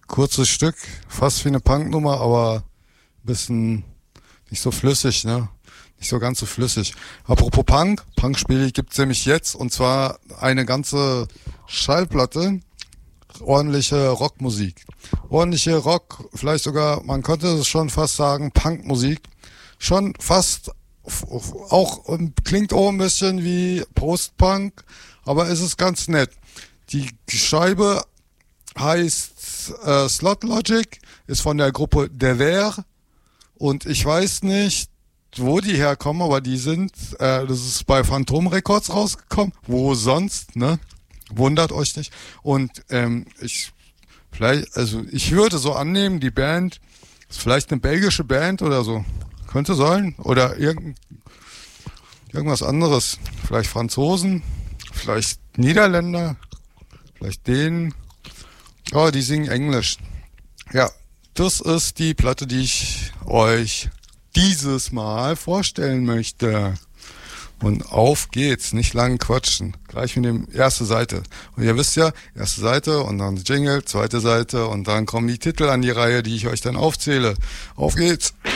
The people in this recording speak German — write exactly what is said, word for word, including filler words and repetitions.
kurzes Stück, fast wie eine Punknummer, aber ein bisschen nicht so flüssig, ne? Nicht so ganz so flüssig. Apropos Punk, Punk-Spiele gibt's nämlich jetzt, und zwar eine ganze Schallplatte, ordentliche Rockmusik. Ordentliche Rock, vielleicht sogar, man könnte es schon fast sagen, Punkmusik. Schon fast, auch klingt auch ein bisschen wie Post-Punk, aber es ist ganz nett. Die Scheibe heißt äh, Slot Logic, ist von der Gruppe Dever, und ich weiß nicht, wo die herkommen, aber die sind, äh, das ist bei Phantom Records rausgekommen, wo sonst, ne? Wundert euch nicht. Und ähm, ich vielleicht, also ich würde so annehmen, die Band ist vielleicht eine belgische Band oder so. Könnte sein. Oder irgend, irgendwas anderes. Vielleicht Franzosen, vielleicht Niederländer, vielleicht Dänen. Oh, die singen Englisch. Ja, das ist die Platte, die ich euch dieses Mal vorstellen möchte. Und auf geht's, nicht lang quatschen. Gleich mit dem erste Seite. Und ihr wisst ja, erste Seite und dann Jingle, zweite Seite und dann kommen die Titel an die Reihe, die ich euch dann aufzähle. Auf geht's!